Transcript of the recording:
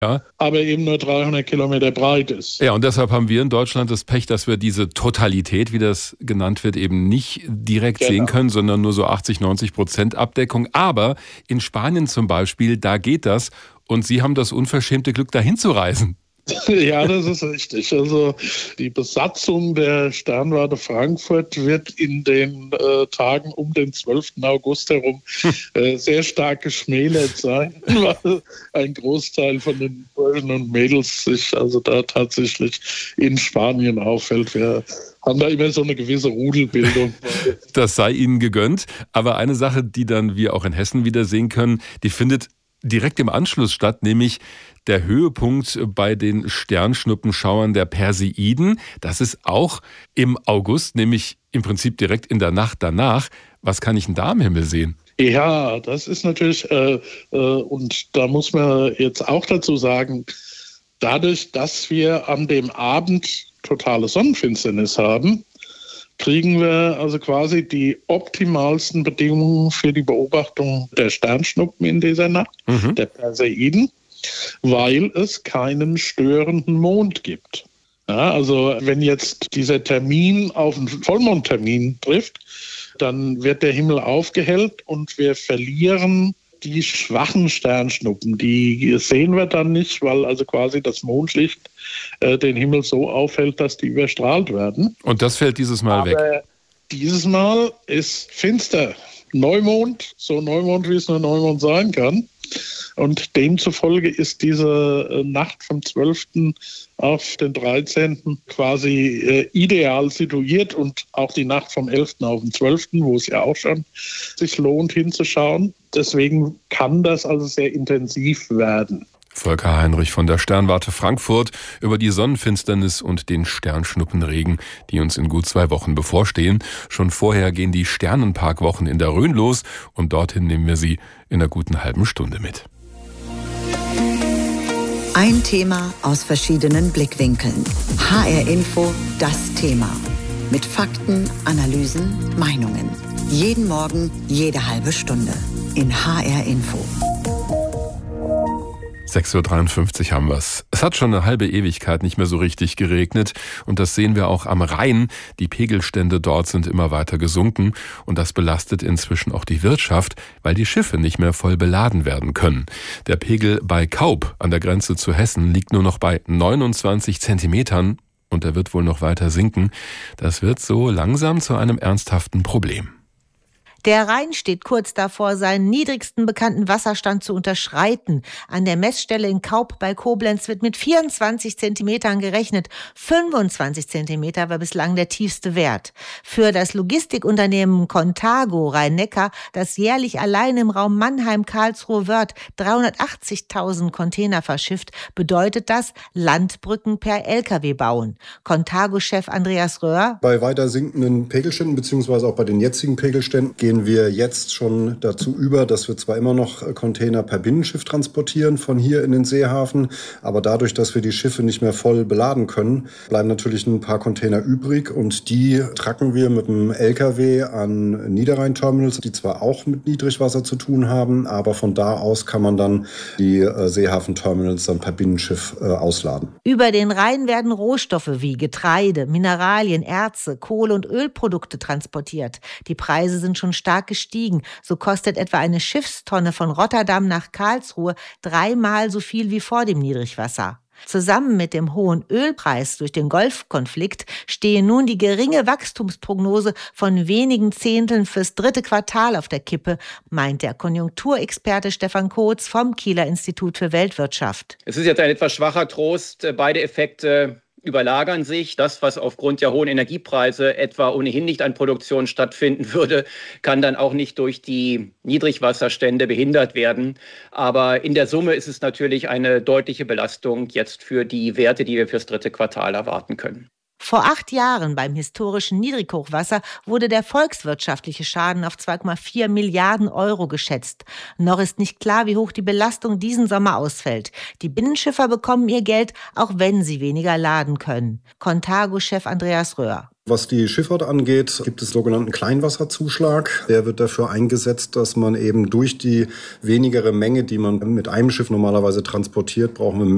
Ja. aber eben nur 300 Kilometer breit ist. Ja, und deshalb haben wir in Deutschland das Pech, dass wir diese Totalität, wie das genannt wird, eben nicht direkt sehen können, sondern nur so 80-90% Abdeckung. Aber in Spanien zum Beispiel, da geht das. Und Sie haben das unverschämte Glück, dahin zu reisen. Ja, das ist richtig. Also die Besatzung der Sternwarte Frankfurt wird in den Tagen um den 12. August herum sehr stark geschmälert sein, weil ein Großteil von den Burschen und Mädels sich also da tatsächlich in Spanien auffällt. Wir haben da immer so eine gewisse Rudelbildung. Das sei Ihnen gegönnt. Aber eine Sache, die dann wir auch in Hessen wieder sehen können, die findet direkt im Anschluss statt, nämlich der Höhepunkt bei den Sternschnuppenschauern der Perseiden. Das ist auch im August, nämlich im Prinzip direkt in der Nacht danach. Was kann ich denn da am Himmel sehen? Ja, das ist natürlich, und da muss man jetzt auch dazu sagen, dadurch, dass wir an dem Abend totale Sonnenfinsternis haben, kriegen wir also quasi die optimalsten Bedingungen für die Beobachtung der Sternschnuppen in dieser Nacht, der Perseiden, weil es keinen störenden Mond gibt. Ja, also wenn jetzt dieser Termin auf einen Vollmondtermin trifft, dann wird der Himmel aufgehellt und wir verlieren die schwachen Sternschnuppen. Die sehen wir dann nicht, weil also quasi das Mondlicht den Himmel so aufhält, dass die überstrahlt werden. Und das fällt dieses Mal weg? Aber dieses Mal ist finster. Neumond, so Neumond, wie es nur Neumond sein kann. Und demzufolge ist diese Nacht vom 12. auf den 13. quasi ideal situiert und auch die Nacht vom 11. auf den 12., wo es ja auch schon sich lohnt hinzuschauen. Deswegen kann das also sehr intensiv werden. Volker Heinrich von der Sternwarte Frankfurt über die Sonnenfinsternis und den Sternschnuppenregen, die uns in gut 2 Wochen bevorstehen. Schon vorher gehen die Sternenparkwochen in der Rhön los und dorthin nehmen wir Sie in einer guten halben Stunde mit. Ein Thema aus verschiedenen Blickwinkeln. HR Info, das Thema. Mit Fakten, Analysen, Meinungen. Jeden Morgen, jede halbe Stunde. In HR Info. 6.53 Uhr haben wir es. Es hat schon eine halbe Ewigkeit nicht mehr so richtig geregnet und das sehen wir auch am Rhein. Die Pegelstände dort sind immer weiter gesunken und das belastet inzwischen auch die Wirtschaft, weil die Schiffe nicht mehr voll beladen werden können. Der Pegel bei Kaub an der Grenze zu Hessen liegt nur noch bei 29 Zentimetern und er wird wohl noch weiter sinken. Das wird so langsam zu einem ernsthaften Problem. Der Rhein steht kurz davor, seinen niedrigsten bekannten Wasserstand zu unterschreiten. An der Messstelle in Kaub bei Koblenz wird mit 24 Zentimetern gerechnet. 25 Zentimeter war bislang der tiefste Wert. Für das Logistikunternehmen Contago Rhein-Neckar, das jährlich allein im Raum Mannheim-Karlsruhe-Wörth 380.000 Container verschifft, bedeutet das Landbrücken per Lkw bauen. Contago-Chef Andreas Röhr: Bei weiter sinkenden Pegelständen beziehungsweise auch bei den jetzigen Pegelständen gehen wir jetzt schon dazu über, dass wir zwar immer noch Container per Binnenschiff transportieren von hier in den Seehafen, aber dadurch, dass wir die Schiffe nicht mehr voll beladen können, bleiben natürlich ein paar Container übrig und die tracken wir mit dem LKW an Niederrhein-Terminals, die zwar auch mit Niedrigwasser zu tun haben, aber von da aus kann man dann die Seehafen-Terminals dann per Binnenschiff ausladen. Über den Rhein werden Rohstoffe wie Getreide, Mineralien, Erze, Kohle und Ölprodukte transportiert. Die Preise sind schon stark gestiegen. So kostet etwa eine Schiffstonne von Rotterdam nach Karlsruhe 3-mal so viel wie vor dem Niedrigwasser. Zusammen mit dem hohen Ölpreis durch den Golfkonflikt stehe nun die geringe Wachstumsprognose von wenigen Zehnteln fürs 3. Quartal auf der Kippe, meint der Konjunkturexperte Stefan Kotz vom Kieler Institut für Weltwirtschaft. Es ist jetzt ein etwas schwacher Trost. Beide Effekte überlagern sich. Das, was aufgrund der hohen Energiepreise etwa ohnehin nicht an Produktion stattfinden würde, kann dann auch nicht durch die Niedrigwasserstände behindert werden. Aber in der Summe ist es natürlich eine deutliche Belastung jetzt für die Werte, die wir fürs 3. Quartal erwarten können. Vor 8 Jahren beim historischen Niedrighochwasser wurde der volkswirtschaftliche Schaden auf 2,4 Milliarden Euro geschätzt. Noch ist nicht klar, wie hoch die Belastung diesen Sommer ausfällt. Die Binnenschiffer bekommen ihr Geld, auch wenn sie weniger laden können. Contago-Chef Andreas Röhr: Was die Schifffahrt angeht, gibt es sogenannten Kleinwasserzuschlag. Der wird dafür eingesetzt, dass man eben durch die wenigere Menge, die man mit einem Schiff normalerweise transportiert, brauchen wir